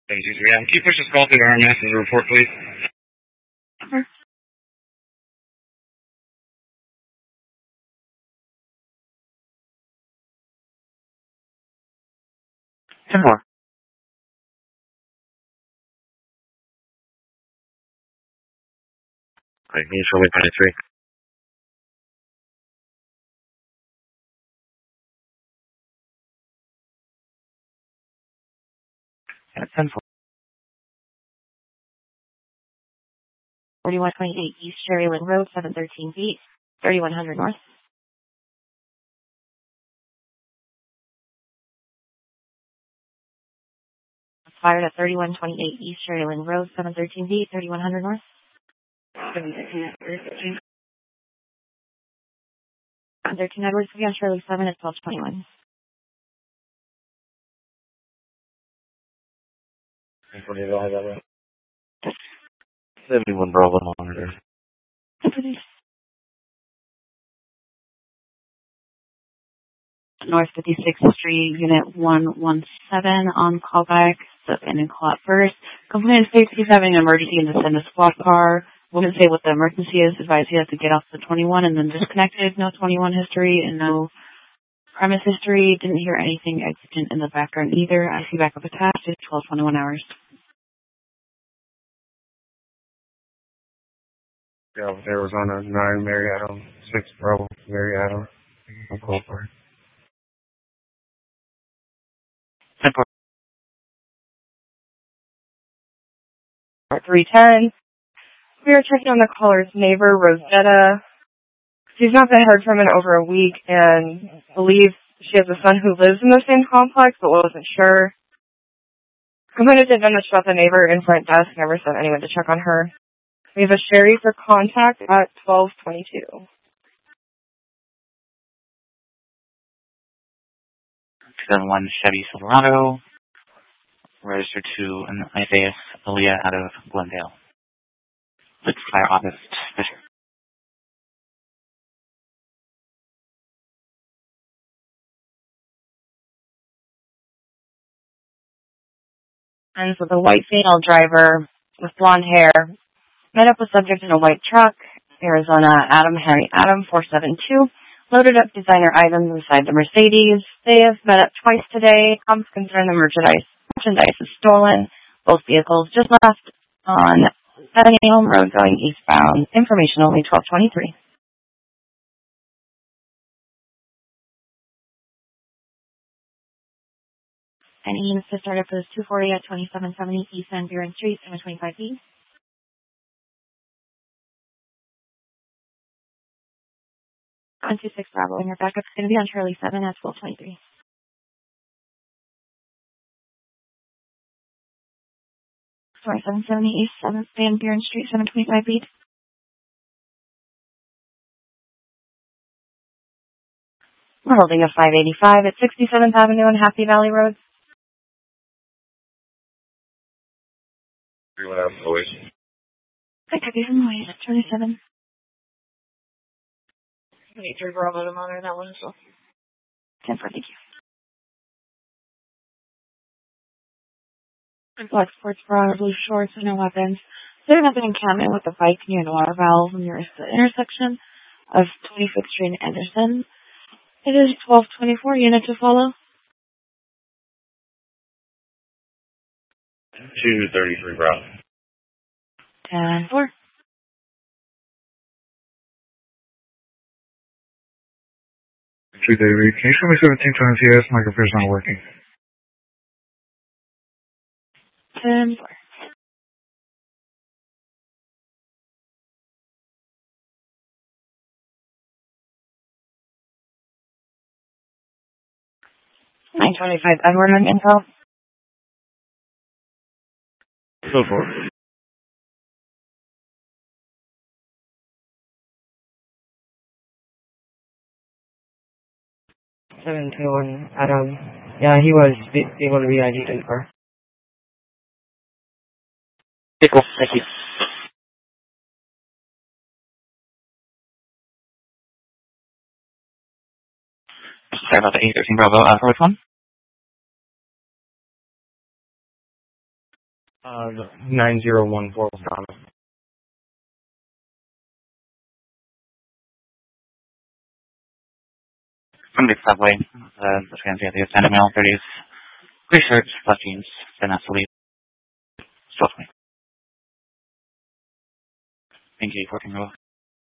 Thank you. Yeah, can you push this call through RMS as a report, please? Okay. 10-4. Right, can you show me 23? Yeah, 10-4. 4128 East Sherry-Lynn Road, 713 feet, 3100 North. Fired at 3128 East Sherry-Lynn Road, 713 feet, 3100 North. 13 Edwards, on Shirley 7 at 1221. 71 Bravo monitor. North 56th Street, Unit 117 on callback. And in call out first. Complainant states he's having an emergency and to send a squad car. Wouldn't say what the emergency is. Advise he has to get off the 21 and then disconnected. No 21 history and no premise history. Didn't hear anything exigent in the background either. I see backup attached. It's 12:21 hours. Yeah, Arizona 9 Mary Adam 6 Bravo Mary Adam. I'm call for it. 10-4. 310. We are checking on the caller's neighbor, Rosetta. She's not been heard from in over a week and believes she has a son who lives in the same complex but wasn't sure. Complainant didn't know much about the neighbor in front desk, never sent anyone to check on her. We have a Sherry for contact at 1222. 2001 Chevy Silverado, registered to an Isaiah Aaliyah out of Glendale. With fire office Fisher. And with a white female driver with blonde hair, met up with subject in a white truck, Arizona Adam Harry Adam 472, loaded up designer items inside the Mercedes. They have met up twice today. Cops concerned the merchandise is stolen. Both vehicles just left on Bethany Home Road going eastbound. Information only 1223. And Ian to start up for 240 at 2770 East Van Buren Street, 725 feet. 126 Bravo, and your backup's going to be on Shirley 7 at 1223. Sorry, 770 East 7th Van Buren Street, 725 feet. We're holding a 585 at 67th Avenue and Happy Valley Road. 31 Adam Boys. I could be from Noise, 27. 83 Bravo to monitor that one as well. 10-4, thank you. Black sports bra, blue shorts, and no weapons. There have been encampment with a bike near the water valve nearest the intersection of 25th Street and Anderson. It is 1224, unit to follow. 233 Bravo. 10-4. David, can you show me 17 times yes? My computer's not working. 10-4. $925 Edward on info. Go for it. $721 Adam. Yeah, he was able to be ID'd in car. Okay, cool. Thank you. Sorry about the 813 Bravo. For which one? 9014 Wisconsin. From the subway, the transit is Santa Mil 30th. Research, left-teams, then absolutely. Thank you, 14 row.